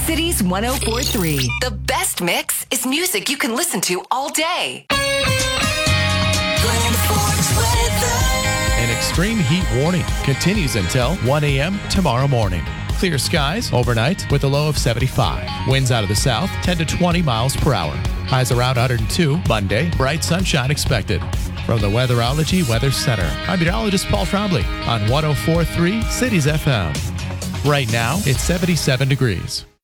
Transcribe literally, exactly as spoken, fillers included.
Cities one oh four point three. The best mix is music you can listen to all day. An extreme heat warning continues until one a.m. tomorrow morning. Clear skies overnight with a low of seventy-five. Winds out of the south, ten to twenty miles per hour. Highs around one hundred two. Monday, bright sunshine expected. From the Weatherology Weather Center, I'm meteorologist Paul Trombley on one oh four point three Cities F M. Right now, it's seventy-seven degrees.